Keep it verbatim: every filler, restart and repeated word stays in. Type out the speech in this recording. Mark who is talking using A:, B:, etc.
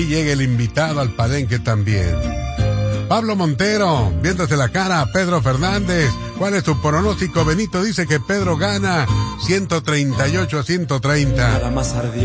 A: Y llega el invitado al palenque también. Pablo Montero, viéndose la cara a Pedro Fernández. ¿Cuál es su pronóstico? Benito dice que Pedro gana ciento treinta y ocho a ciento treinta.
B: Nada más ardiente.